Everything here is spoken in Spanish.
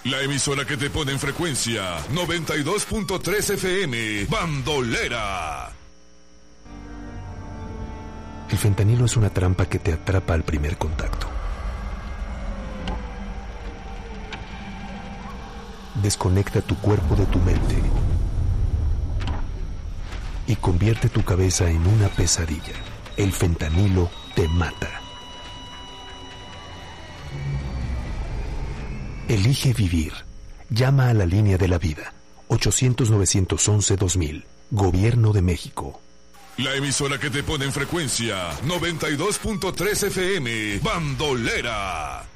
La emisora que te pone en frecuencia 92.3 FM, Bandolera. El fentanilo es una trampa que te atrapa al primer contacto. Desconecta tu cuerpo de tu mente y convierte tu cabeza en una pesadilla. El fentanilo te mata. Elige vivir. Llama a la línea de la vida. 800-911-2000. Gobierno de México. La emisora que te pone en frecuencia 92.3 FM, Bandolera.